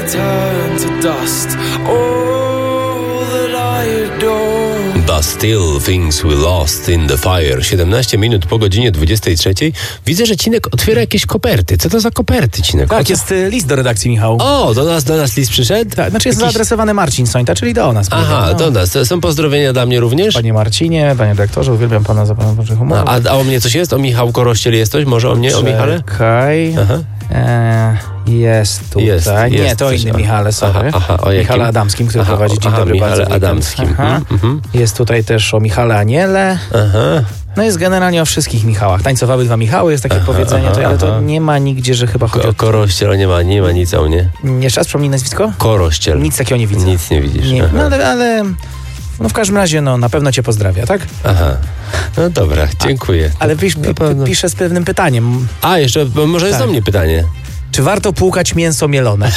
turn to dust. All that I adore. But still things we lost in the fire. 17 minut po godzinie 23. Widzę, że Cinek otwiera jakieś koperty. Co to za koperty, Cinek? Tak, jest list do redakcji, Michał. O, do nas list przyszedł? Tak, znaczy jest zaadresowany Marcin Sońta, czyli do nas. Aha, do nas. Są pozdrowienia dla mnie również? Panie Marcinie, panie dyrektorze, uwielbiam pana za pana Bożych humorów. A o mnie coś jest? O Michał Korościel jest coś? Może o mnie? O Michale? Czekaj. Aha. Jest tutaj. Jest Nie, to coś. inny Michale, sorry. Aha, o jakim? Michale Adamskim, który prowadzi Dzień Dobry Michale Bardzo Adamskim. Jest tutaj też o Michale Aniele. Aha. No jest generalnie o wszystkich Michałach. Tańcowały dwa Michały, jest takie powiedzenie, ale to nie ma nigdzie, że chyba chodzi o... Korościel, nie ma nic o mnie. Jeszcze raz przypomnij nazwisko? Korościel. Nic takiego nie widzę. Nic nie widzisz. Nie, no ale no w każdym razie na pewno cię pozdrawia, tak? Aha. No dobra, dziękuję. Ale piszę z pewnym pytaniem. A, jeszcze, może jest do mnie pytanie. Czy warto płukać mięso mielone?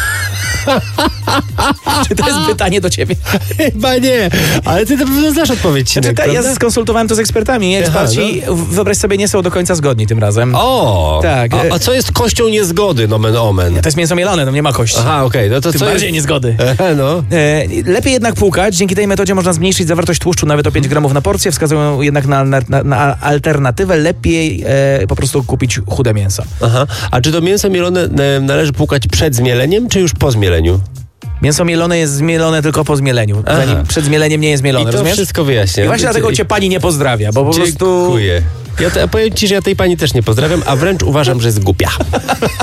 Czy to jest pytanie do ciebie? Chyba nie, ale ty na pewno znasz odpowiedź, Cinek, ja skonsultowałem to z ekspertami. Eksperci, wyobraź sobie, nie są do końca zgodni tym razem. O! Tak. A co jest kością niezgody, nomen omen? To jest mięso mielone, nie ma kości. Aha, okej. No to Tym co bardziej jest? niezgody. No. Lepiej jednak płukać. Dzięki tej metodzie można zmniejszyć zawartość tłuszczu nawet o 5 gramów na porcję. Wskazują jednak na alternatywę. Lepiej po prostu kupić chude mięso. Aha. A czy to mięso mielone należy płukać przed zmieleniem, czy już po zmieleniu? Mięso mielone jest zmielone tylko po zmieleniu. Przed zmieleniem nie jest mielone, I to rozumiesz? wszystko wyjaśnia. I właśnie dlatego cię pani nie pozdrawia, bo po prostu... Dziękuję. Ja powiem ci, że ja tej pani też nie pozdrawiam, a wręcz uważam, że jest głupia.